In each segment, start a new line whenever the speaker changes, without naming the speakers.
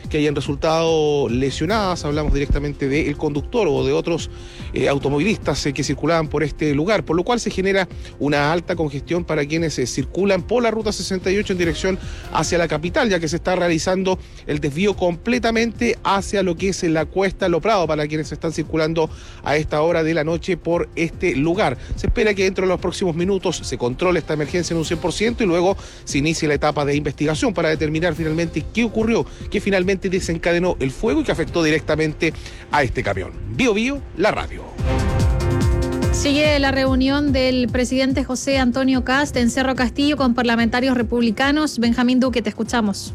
que hayan resultado lesionadas. Hablamos directamente del conductor o de otros automovilistas que circulaban por este lugar, por lo cual se genera una alta congestión para quienes circulan por la ruta 68 en dirección hacia la capital, ya que se está realizando el desvío completamente hacia lo que es la Cuesta Lo Prado para quienes están circulando a esta hora de la noche por este lugar. Se espera que dentro de los próximos minutos se controle esta emergencia en un 100% y luego se inicie la etapa de investigación para determinar finalmente qué ocurrió, qué finalmente desencadenó el fuego y que afectó directamente a este camión. Bío Bío, la radio.
Sigue la reunión del presidente José Antonio Kast en Cerro Castillo con parlamentarios republicanos. Benjamín Duque, te escuchamos.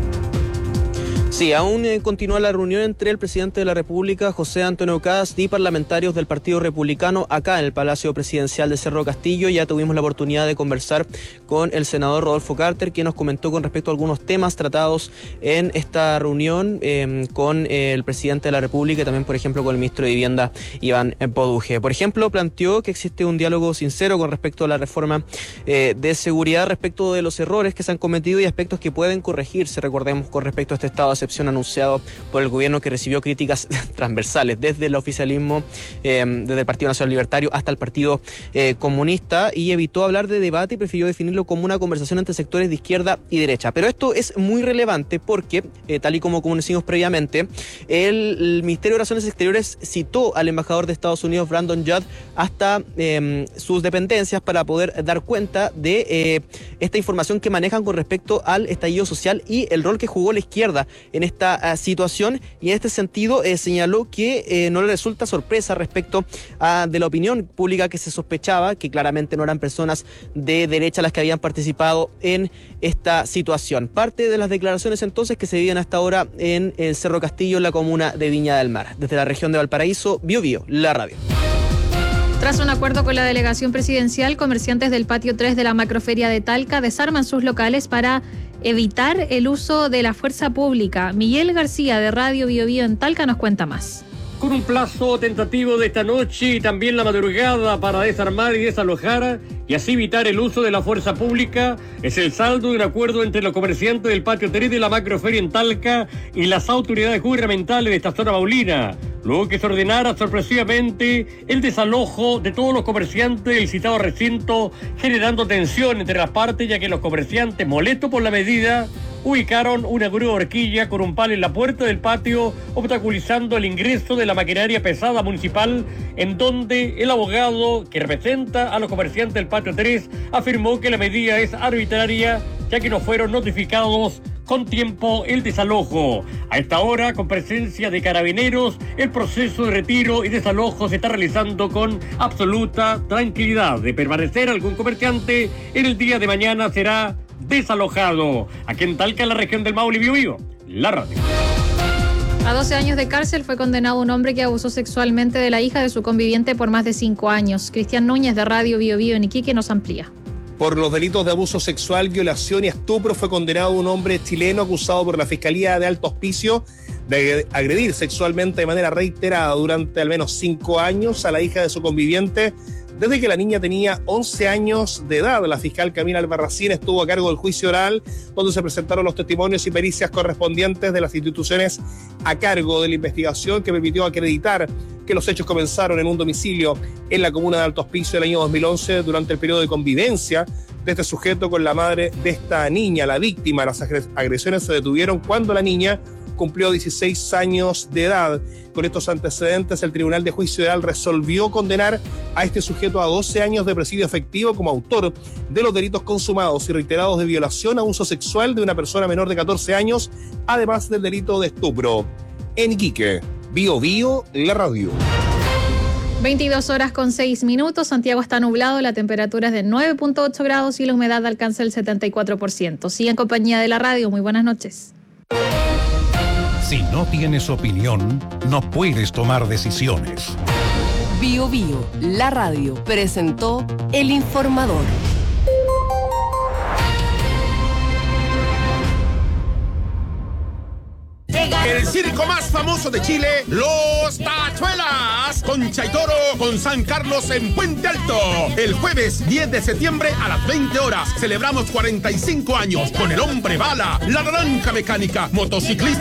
Sí, aún continúa la reunión entre el presidente de la República, José Antonio Kast, y parlamentarios del Partido Republicano acá en el Palacio Presidencial de Cerro Castillo. Ya tuvimos la oportunidad de conversar con el senador Rodolfo Carter, quien nos comentó con respecto a algunos temas tratados en esta reunión con el presidente de la República y también, por ejemplo, con el ministro de Vivienda, Iván Poduje. Por ejemplo, planteó que existe un diálogo sincero con respecto a la reforma de seguridad, respecto de los errores que se han cometido y aspectos que pueden corregirse, recordemos, con respecto a este estado de excepción anunciado por el gobierno, que recibió críticas transversales desde el oficialismo, desde el Partido Nacional Libertario hasta el Partido Comunista, y evitó hablar de debate y prefirió definirlo como una conversación entre sectores de izquierda y derecha. Pero esto es muy relevante porque, tal y como conocimos previamente, el Ministerio de Relaciones Exteriores citó al embajador de Estados Unidos, Brandon Judd, hasta sus dependencias para poder dar cuenta de esta información que manejan con respecto al estallido social y el rol que jugó la izquierda en esta situación, y en este sentido señaló que no le resulta sorpresa respecto de la opinión pública que se sospechaba que claramente no eran personas de derecha las que habían participado en esta situación. Parte de las declaraciones entonces que se viven hasta ahora en el Cerro Castillo, en la comuna de Viña del Mar. Desde la región de Valparaíso, Bío Bío, la radio.
Tras un acuerdo con la delegación presidencial, comerciantes del patio 3 de la macroferia de Talca desarman sus locales para evitar el uso de la fuerza pública. Miguel García, de Radio Bío Bío en Talca, nos cuenta más.
Con un plazo tentativo de esta noche y también la madrugada para desarmar y desalojar y así evitar el uso de la fuerza pública, es el saldo de un acuerdo entre los comerciantes del patio 3 de la macroferia en Talca y las autoridades gubernamentales de esta zona paulina, luego que se ordenara sorpresivamente el desalojo de todos los comerciantes del citado recinto, generando tensión entre las partes, ya que los comerciantes, molestos por la medida, ubicaron una grúa horquilla con un palo en la puerta del patio, obstaculizando el ingreso de la maquinaria pesada municipal, en donde el abogado que representa a los comerciantes del patio 3 afirmó que la medida es arbitraria, ya que no fueron notificados con tiempo el desalojo. A esta hora, con presencia de carabineros, el proceso de retiro y desalojo se está realizando con absoluta tranquilidad. De permanecer algún comerciante, en el día de mañana será desalojado. Aquí en Talca, en la región del Maule, Bío Bío, la radio.
A 12 años de cárcel fue condenado un hombre que abusó sexualmente de la hija de su conviviente por más de 5 años. Cristian Núñez, de Radio Bío Bío en Iquique, nos amplía.
Por los delitos de abuso sexual, violación y estupro fue condenado un hombre chileno acusado por la Fiscalía de Alto Hospicio de agredir sexualmente de manera reiterada durante al menos 5 años a la hija de su conviviente desde que la niña tenía 11 años de edad. La fiscal Camila Albarracín estuvo a cargo del juicio oral, donde se presentaron los testimonios y pericias correspondientes de las instituciones a cargo de la investigación, que permitió acreditar que los hechos comenzaron en un domicilio en la comuna de Alto Hospicio el año 2011 durante el periodo de convivencia de este sujeto con la madre de esta niña. La víctima, las agresiones se detuvieron cuando la niña cumplió 16 años de edad. Con estos antecedentes, el Tribunal de Juicio Oral resolvió condenar a este sujeto a 12 años de presidio efectivo como autor de los delitos consumados y reiterados de violación, abuso sexual de una persona menor de 14 años, además del delito de estupro. En Iquique, Bío Bío, la radio.
22 horas con 6 minutos. Santiago está nublado, la temperatura es de 9.8 grados y la humedad alcanza el 74%. Sigue en compañía de la radio. Muy buenas noches.
Si no tienes opinión, no puedes tomar decisiones.
Bío Bío, la radio, presentó El Informador.
El circo más famoso de Chile, Los Tachuelas, con Chaitoro, con San Carlos en Puente Alto. El jueves 10 de septiembre a las 20 horas celebramos 45 años con el Hombre Bala, la Naranja Mecánica, motociclista